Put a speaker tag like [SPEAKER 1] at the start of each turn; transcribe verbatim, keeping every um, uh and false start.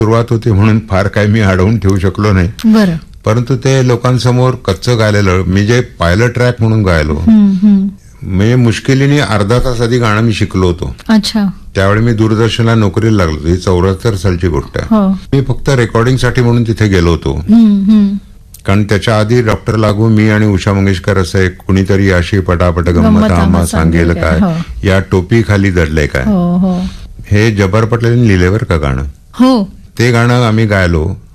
[SPEAKER 1] सुरुवात होती म्हणून फार काही मी अडवून ठेवू शकलो नाही.
[SPEAKER 2] बरं.
[SPEAKER 1] परंतु ते लोकांसमोर कच्चं गायलेलं, मी जे पायलट ट्रॅक म्हणून गायलो,
[SPEAKER 2] हम्म, हम्म.
[SPEAKER 1] म्हणजे मुश्किलीने अर्धा तास आधी गाणं मी शिकलो होतो.
[SPEAKER 2] अच्छा.
[SPEAKER 1] त्यावेळी मी दूरदर्शनला नोकरीला लागलो होतो. ही चौऱ्याहत्तर सालची गोष्ट आहे.
[SPEAKER 2] हो.
[SPEAKER 1] मी फक्त रेकॉर्डिंगसाठी म्हणून तिथे गेलो होतो.
[SPEAKER 2] हम्म, हम्म.
[SPEAKER 1] कारण त्याच्या आधी डॉक्टर लागू, मी आणि उषा मंगेशकर असं एक कुणीतरी अशी पटापट गंमत आम्हा सांगेल काय,
[SPEAKER 2] हो.
[SPEAKER 1] या टोपी खाली दडले काय,
[SPEAKER 2] हो, हो.
[SPEAKER 1] हे जब्बार पटेलांनी लिहिलेवर का गाणं.
[SPEAKER 2] हो.
[SPEAKER 1] ते गाणं आम्ही गायलो